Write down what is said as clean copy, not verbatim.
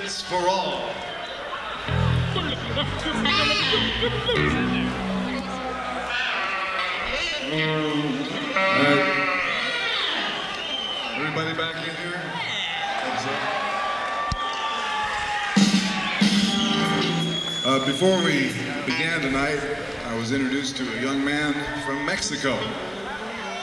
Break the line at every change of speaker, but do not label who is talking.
Justice for all. Everybody back in here? Before we began tonight, I was introduced to a young man from Mexico.